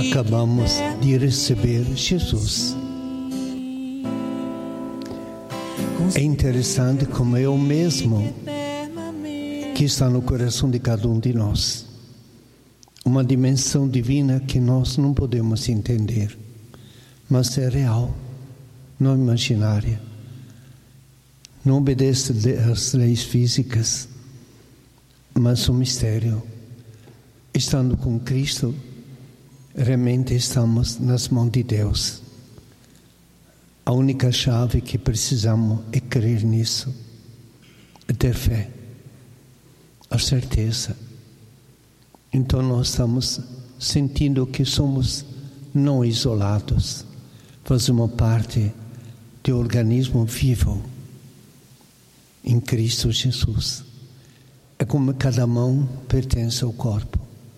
acabamos de receber Jesus. É interessante como é o mesmo que está no coração de cada um de nós. Uma dimensão divina que nós não podemos entender, mas é real, não imaginária. Não obedece às leis físicas, mas um mistério. Estando com Cristo, realmente estamos nas mãos de Deus. A única chave que precisamos é crer nisso, é ter fé, a certeza. Então nós estamos sentindo que somos não isolados, fazemos parte do organismo vivo em Cristo Jesus. É como cada mão pertence ao corpo.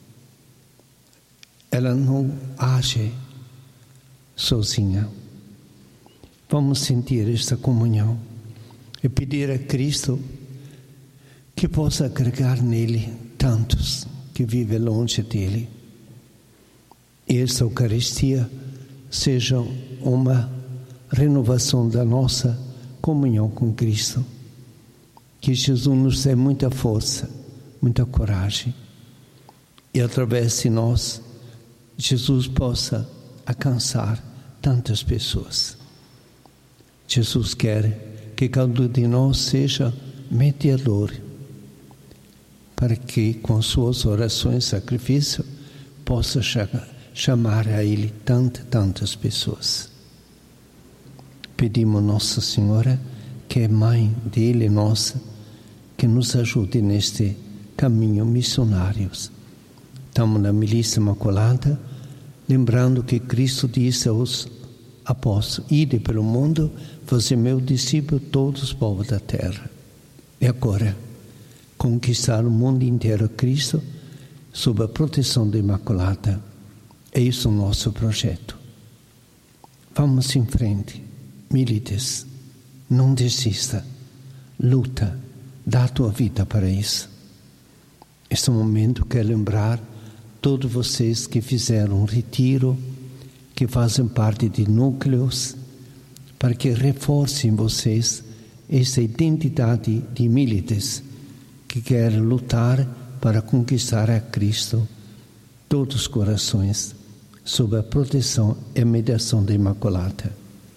Ela não age sozinha. Vamos sentir esta comunhão e pedir a Cristo que possa agregar nele tantos que vivem longe dele. E esta Eucaristia seja uma renovação da nossa comunhão com Cristo. Que Jesus nos dê muita força, muita coragem. E através de nós, Jesus possa alcançar tantas pessoas. Jesus quer que cada um de nós seja mediador, para que com suas orações e sacrifício possa chamar a Ele tantas pessoas. Pedimos Nossa Senhora, que é mãe dele e nossa, que nos ajude neste caminho missionários. Estamos na Milícia Imaculada, lembrando que Cristo disse aos apóstolos: ide pelo mundo, fazer meu discípulo todos os povos da terra. E agora, conquistar o mundo inteiro a Cristo, sob a proteção da Imaculada. É isso o nosso projeto. Vamos em frente, milites, não desista, luta, dá a tua vida para isso. Este momento quero lembrar todos vocês que fizeram um retiro, que fazem parte de núcleos, para que reforcem vocês essa identidade de milites que querem lutar para conquistar a Cristo todos os corações, sob a proteção e a mediação da Imaculada.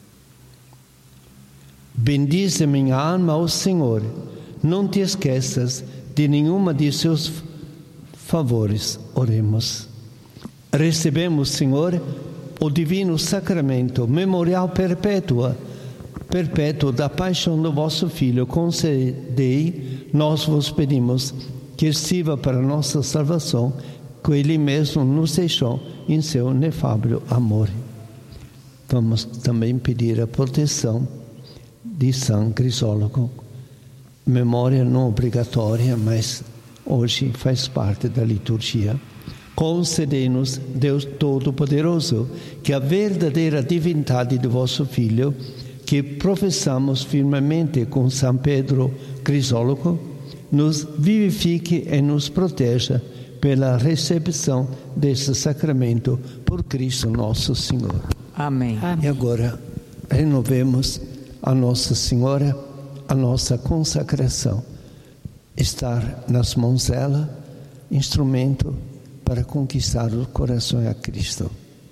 Bendize minha alma ao Senhor, não te esqueças de nenhuma de seus favores. Oremos. Recebemos, Senhor, o divino sacramento, memorial perpétuo da paixão do vosso Filho. Concedei, nós vos pedimos, que sirva para nossa salvação, que Ele mesmo nos deixou em seu inefável amor. Vamos também pedir a proteção de São Crisólogo. Memória não obrigatória, mas hoje faz parte da liturgia. Concedei-nos, Deus Todo-Poderoso, que a verdadeira divindade do vosso Filho, que professamos firmemente com São Pedro Crisólogo, nos vivifique e nos proteja pela recepção deste sacramento por Cristo nosso Senhor. Amém. E agora renovemos a Nossa Senhora, a nossa consagração. Estar nas mãos dela, instrumento para conquistar o coração a Cristo.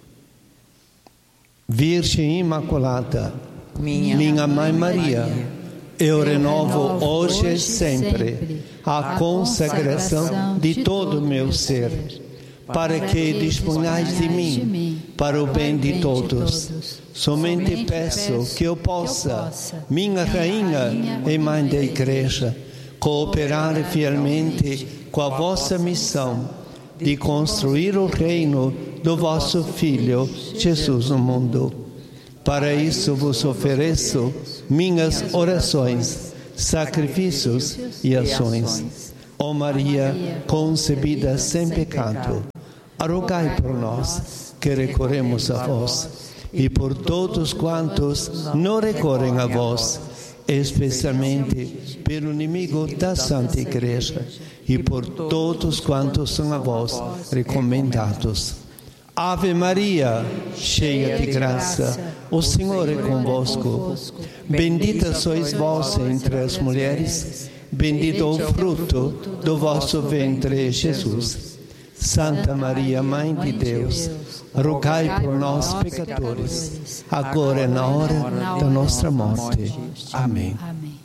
Virgem Imaculada, minha Mãe Maria, eu renovo hoje e sempre a consagração de todo o meu ser, para que disponhais de mim para o bem de todos. Somente peço que eu possa, minha Rainha e Mãe da Igreja, cooperar fielmente com a vossa missão de construir o reino do vosso Filho, Jesus, no mundo. Para isso vos ofereço minhas orações, sacrifícios e ações. Ó Maria, concebida sem pecado, rogai por nós que recorremos a vós, e por todos quantos não recorrem a vós, especialmente pelo inimigo da Santa Igreja, e por todos quantos são a vós recomendados. Ave Maria, cheia de graça, o Senhor é convosco. Bendita sois vós entre as mulheres, bendito o fruto do vosso ventre, Jesus. Santa Maria, Mãe de Deus, rogai por nós, pecadores, agora e na hora da nossa morte. Amém.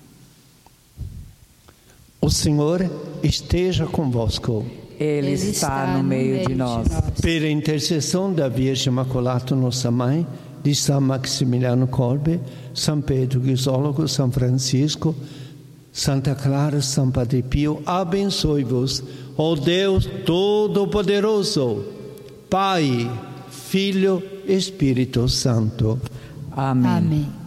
O Senhor esteja convosco. Ele está no meio de nós. Pela intercessão da Virgem Imaculada, nossa Mãe, de São Maximiliano Kolbe, São Pedro Crisólogo, São Francisco, Santa Clara, São Padre Pio, abençoe-vos, ó Deus Todo-Poderoso, Pai, Filho e Espírito Santo. Amém. Amém.